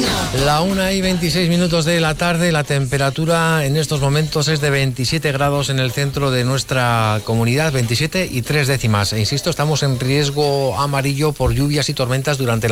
La 1:26 de la tarde, la temperatura en estos momentos es de 27 grados en el centro de nuestra comunidad, 27 y 3 décimas. E insisto, estamos en riesgo amarillo por lluvias y tormentas durante